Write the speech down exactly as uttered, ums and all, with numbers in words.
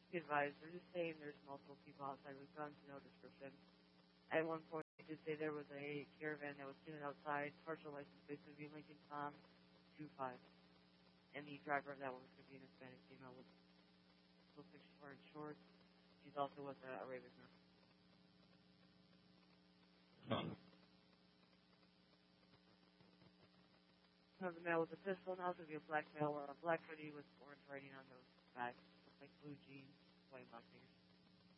Be advised, they're just saying there's multiple people outside with guns, no description. At one point, they did say there was a caravan that was sitting outside, partial license plate to be Lincoln Tom two five. And the driver of that one was going to be an Hispanic female with looks like she's wearing shorts. She's also with a, a Raven nurse. Huh. Another male with a pistol, and also be a black male or a black hoodie with orange writing on those bags. Looks like blue jeans, white mustache.